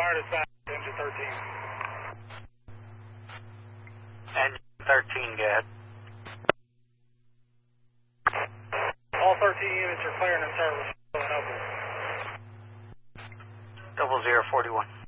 fire dispatch, engine 13. Engine 13, go ahead. All 13 units are clearing and service. 0041.